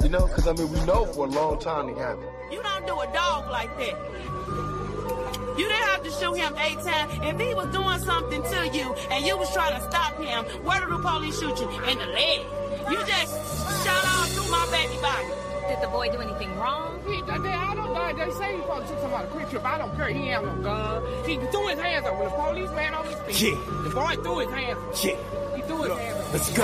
know, because, I mean, we know for a long time they haven't. You don't do a dog like that. You didn't have to shoot him 8 times. If he was doing something to you and you was trying to stop him, where did the police shoot you? In the leg. You just shot all through my baby body. Did the boy do anything wrong? I don't know. They say he supposed to took somebody a quick trip. I don't care. He ain't have no gun. He threw his hands up when the police ran on his feet. Yeah. The boy threw his hands up. Yeah. He threw his hands up. Let's go.